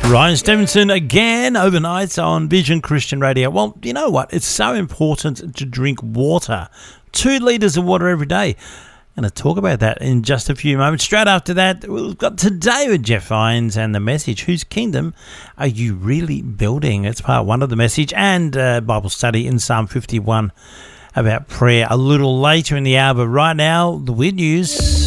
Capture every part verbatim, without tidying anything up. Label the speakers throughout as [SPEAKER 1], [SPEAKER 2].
[SPEAKER 1] Ryan Stevenson again overnight on Vision Christian Radio. Well, you know what? It's so important to drink water. Two litres of water every day. I'm going to talk about that in just a few moments. Straight after that, we've got Today with Jeff Vines and the message, whose kingdom are you really building? It's part one of the message, and uh, Bible study in Psalm fifty-one about prayer a little later in the hour. But right now, the weird news.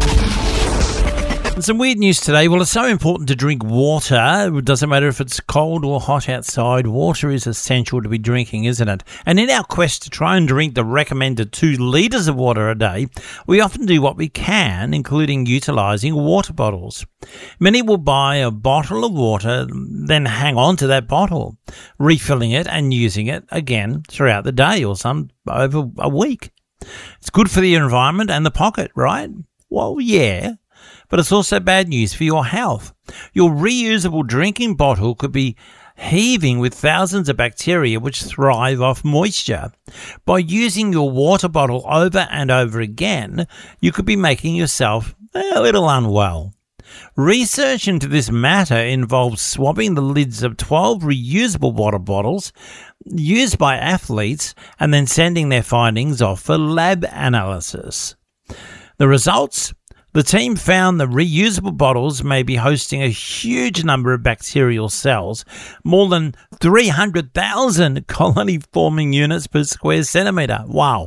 [SPEAKER 1] Some weird news today. Well, it's so important to drink water. It doesn't matter if it's cold or hot outside. Water is essential to be drinking, isn't it? And in our quest to try and drink the recommended two litres of water a day, we often do what we can, including utilising water bottles. Many will buy a bottle of water, then hang on to that bottle, refilling it and using it again throughout the day or some over a week. It's good for the environment and the pocket, right? Well, yeah. But it's also bad news for your health. Your reusable drinking bottle could be heaving with thousands of bacteria which thrive off moisture. By using your water bottle over and over again, you could be making yourself a little unwell. Research into this matter involves swabbing the lids of twelve reusable water bottles used by athletes and then sending their findings off for lab analysis. The results? The team found the reusable bottles may be hosting a huge number of bacterial cells, more than three hundred thousand colony-forming units per square centimetre. Wow.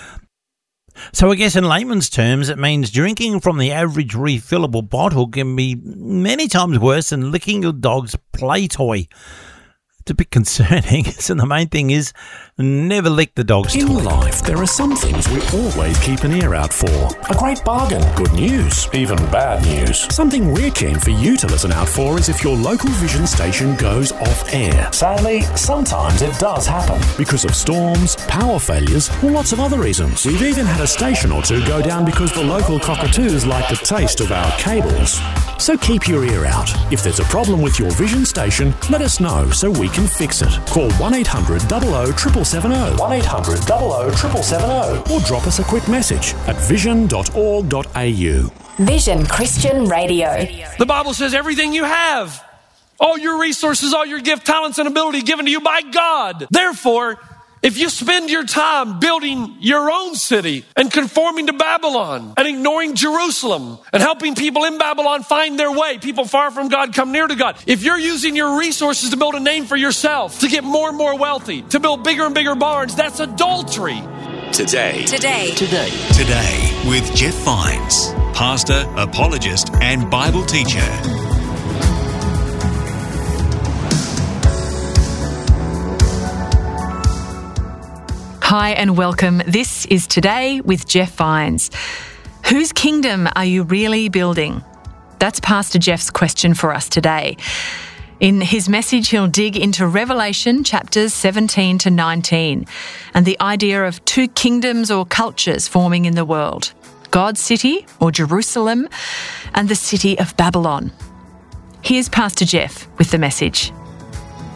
[SPEAKER 1] So I guess in layman's terms, it means drinking from the average refillable bottle can be many times worse than licking your dog's play toy. It's a bit concerning, so the main thing is never lick the dog's
[SPEAKER 2] In
[SPEAKER 1] toy.
[SPEAKER 2] In life, there are some things we always keep an ear out for. A great bargain, good news, even bad news. Something we're keen for you to listen out for is if your local Vision station goes off air. Sadly, sometimes it does happen. Because of storms, power failures, or lots of other reasons. We've even had a station or two go down because the local cockatoos like the taste of our cables. So keep your ear out. If there's a problem with your Vision station, let us know so we can fix it. Call one eight hundred double oh triple seven oh. one eight hundred double oh triple seven oh. Or drop us a quick message at vision dot org dot a u.
[SPEAKER 3] Vision Christian Radio.
[SPEAKER 4] The Bible says everything you have, all your resources, all your gift, talents, and ability given to you by God. Therefore, if you spend your time building your own city and conforming to Babylon and ignoring Jerusalem and helping people in Babylon find their way, people far from God come near to God. If you're using your resources to build a name for yourself, to get more and more wealthy, to build bigger and bigger barns, that's adultery.
[SPEAKER 5] Today.
[SPEAKER 3] Today.
[SPEAKER 5] Today. Today with Jeff Vines, pastor, apologist, and Bible teacher.
[SPEAKER 6] Hi and welcome. This is Today with Jeff Vines. Whose kingdom are you really building? That's Pastor Jeff's question for us today. In his message, he'll dig into Revelation chapters seventeen to nineteen and the idea of two kingdoms or cultures forming in the world, God's city or Jerusalem and the city of Babylon. Here's Pastor Jeff with the message.